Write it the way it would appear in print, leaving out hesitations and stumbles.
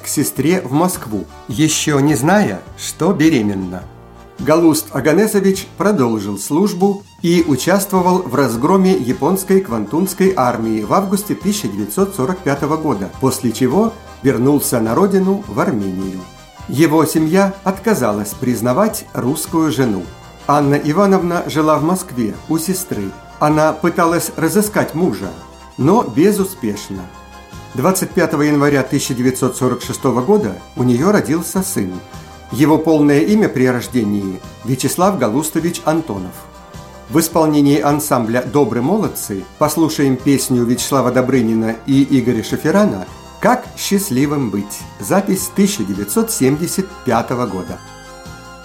к сестре в Москву, еще не зная, что беременна. Галуст Оганесович продолжил службу и участвовал в разгроме японской Квантунской армии в августе 1945 года, после чего вернулся на родину в Армению. Его семья отказалась признавать русскую жену. Анна Ивановна жила в Москве у сестры. Она пыталась разыскать мужа, но безуспешно. 25 января 1946 года у нее родился сын. Его полное имя при рождении – Вячеслав Галустович Антонов. В исполнении ансамбля «Добрые молодцы» послушаем песню Вячеслава Добрынина и Игоря Шеферана «Как счастливым быть». Запись 1975 года.